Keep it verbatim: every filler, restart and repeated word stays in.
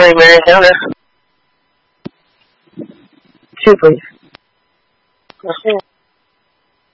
Rey, ¿me deja hablar? Sí, pues. No sé.